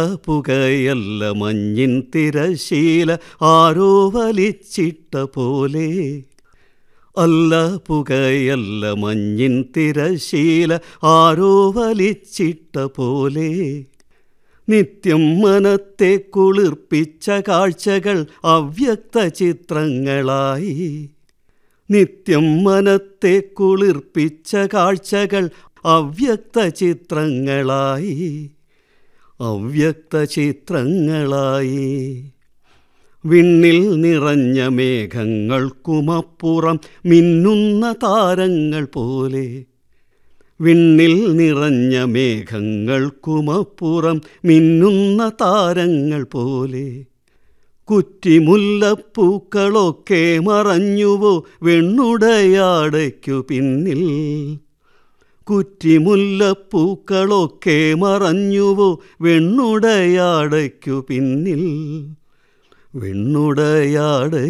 പുകയല്ല മഞ്ഞിൻ തിരശീല ആരോ വലിച്ചിട്ട പോലെ. അല്ല പുകയല്ല മഞ്ഞിൻ തിരശീല ആരോ വലിച്ചിട്ട പോലെ. നിത്യം മനത്തെ കുളിർപ്പിച്ച കാഴ്ചകൾ അവ്യക്ത ചിത്രങ്ങളായി. നിത്യം മനത്തെ കുളിർപ്പിച്ച കാഴ്ചകൾ അവ്യക്ത ചിത്രങ്ങളായി. അവ്യക്ത ചിത്രങ്ങളായി. വിണ്ണിൽ നിറഞ്ഞ മേഘങ്ങൾക്കുമപ്പുറം മിന്നുന്ന താരങ്ങൾ പോലെ. വിണ്ണിൽ നിറഞ്ഞ മേഘങ്ങൾക്കുമപ്പുറം മിന്നുന്ന താരങ്ങൾ പോലെ. കുറ്റിമുല്ലപ്പൂക്കളൊക്കെ മറഞ്ഞുവോ വെണ്ണുടയാടയ്ക്കു പിന്നിൽ. കുറ്റിമുല്ലപ്പൂക്കളൊക്കെ മറഞ്ഞുവോ വെണ്ണുടയാടയ്ക്കു പിന്നിൽ. വെണ്ണുടയാട